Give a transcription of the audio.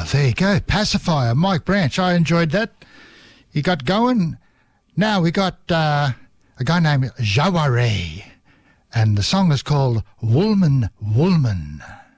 There you go. Pacifier, Mike Branch. I enjoyed that. He got going. Now we got a guy named Jaware, and the song is called Woolman Woolman.